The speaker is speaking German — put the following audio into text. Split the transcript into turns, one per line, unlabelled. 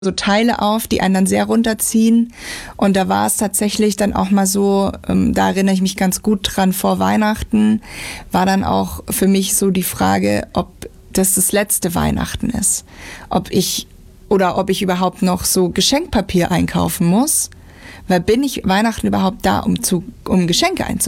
so Teile auf, die einen dann sehr runterziehen. Und da war es tatsächlich dann auch mal so, da erinnere ich mich ganz gut dran, vor Weihnachten war dann auch für mich so die Frage, ob das letzte Weihnachten ist. Ob ich überhaupt noch so Geschenkpapier einkaufen muss. Weil bin ich Weihnachten überhaupt da, um Geschenke einzukaufen?